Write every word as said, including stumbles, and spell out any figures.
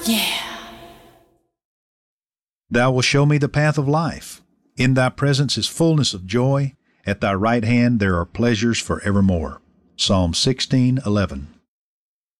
Yeah. Thou wilt show me the path of life. In thy presence is fullness of joy. At thy right hand there are pleasures forevermore. Psalm sixteen eleven.